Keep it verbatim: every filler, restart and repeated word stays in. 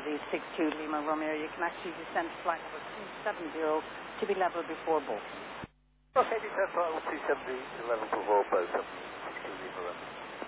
Z six two Lima Romeo. You can actually descend to flight level two seven zero to be level before both. Okay, descend flight level two seven zero to level before both. six two Lima Romeo.